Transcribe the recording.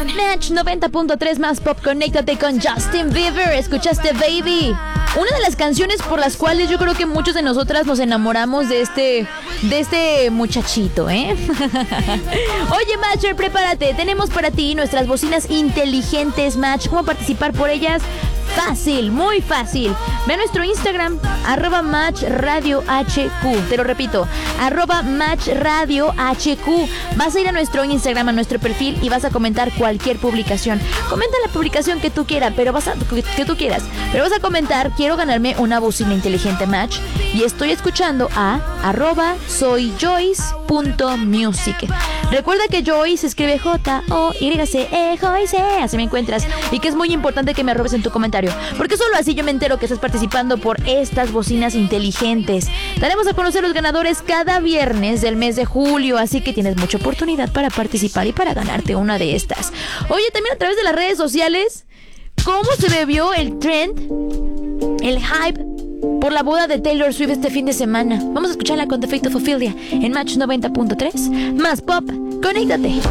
Match 90.3 más pop, conéctate con Justin Bieber. Escuchaste Baby, una de las canciones por las cuales yo creo que muchos de nosotras nos enamoramos de este muchachito, ¿eh? Oye, Matcher, prepárate. Tenemos para ti nuestras bocinas inteligentes, Match. ¿Cómo participar por ellas? Fácil, muy fácil. Ve a nuestro Instagram, @MatchRadioHQ. Te lo repito, @MatchRadioHQ. Vas a ir a nuestro Instagram, a nuestro perfil, y vas a comentar cualquier publicación. Comenta la publicación que tú quieras, pero vas a comentar: quiero ganarme una bocina inteligente, Match, y estoy escuchando a @soyjoyce.music. Recuerda que Joyce se escribe Joyce, Joyce, así me encuentras, y que es muy importante que me arrobes en tu comentario, porque solo así yo me entero que estás participando por estas bocinas inteligentes. Daremos a conocer los ganadores cada viernes del mes de julio, así que tienes mucha oportunidad para participar y para ganarte una de estas. Oye, también a través de las redes sociales, ¿cómo se bebió el trend, el hype por la boda de Taylor Swift este fin de semana? Vamos a escucharla con The Fate of Ophelia en Match 90.3 más pop. Conéctate.